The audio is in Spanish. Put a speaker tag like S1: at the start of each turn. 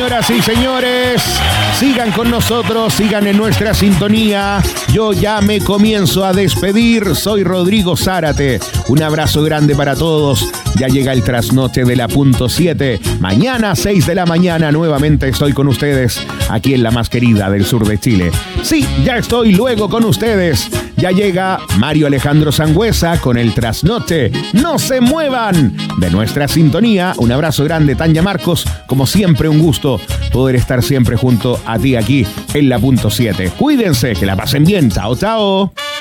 S1: señoras y señores. Sigan con nosotros, sigan en nuestra sintonía. Yo ya me comienzo a despedir. Soy Rodrigo Zárate. Un abrazo grande para todos. Ya llega el trasnoche de la punto 7. Mañana, 6 de la mañana, nuevamente estoy con ustedes aquí en la más querida del sur de Chile. Sí, ya estoy luego con ustedes. Ya llega Mario Alejandro Sangüesa con el trasnoche. ¡No se muevan! De nuestra sintonía. Un abrazo grande, Tanya Marcos. Como siempre, un gusto poder estar siempre junto a ti aquí en la punto 7. Cuídense, que la pasen bien. Chao, chao.